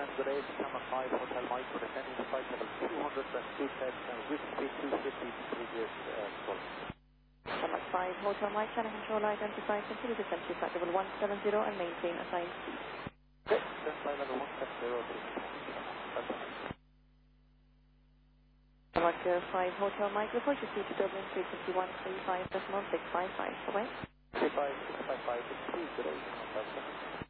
and good day, Camera 5 Hotel Mike, descending to flight level 200 and 210 and with speed 250 previous full. Camera 5 Hotel Mike, channel control identified, continue descent to flight level 170 and maintain assigned speed. Okay, descent flight level 170. Roger 5 Hotel Mike, report your speed to Dublin 351.35.655. Bye-bye. 35655, good day,